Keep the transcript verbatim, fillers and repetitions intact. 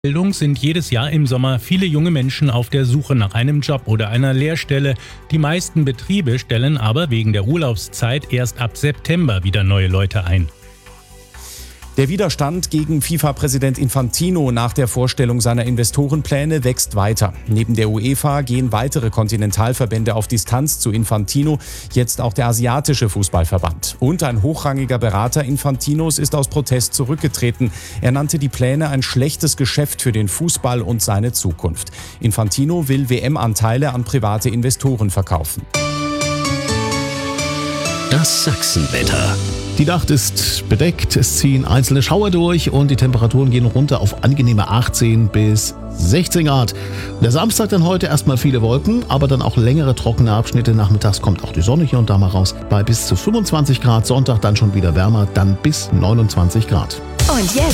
Bildung sind jedes Jahr im Sommer viele junge Menschen auf der Suche nach einem Job oder einer Lehrstelle. Die meisten Betriebe stellen aber wegen der Urlaubszeit erst ab September wieder neue Leute ein. Der Widerstand gegen FIFA-Präsident Infantino nach der Vorstellung seiner Investorenpläne wächst weiter. Neben der UEFA gehen weitere Kontinentalverbände auf Distanz zu Infantino, jetzt auch der asiatische Fußballverband. Und ein hochrangiger Berater Infantinos ist aus Protest zurückgetreten. Er nannte die Pläne ein schlechtes Geschäft für den Fußball und seine Zukunft. Infantino will W M-Anteile an private Investoren verkaufen. Das Sachsenwetter. Die Nacht ist bedeckt, es ziehen einzelne Schauer durch und die Temperaturen gehen runter auf angenehme achtzehn bis sechzehn Grad. Der Samstag dann heute erstmal viele Wolken, aber dann auch längere trockene Abschnitte. Nachmittags kommt auch die Sonne hier und da mal raus bei bis zu fünfundzwanzig Grad. Sonntag dann schon wieder wärmer, dann bis neunundzwanzig Grad. Und jetzt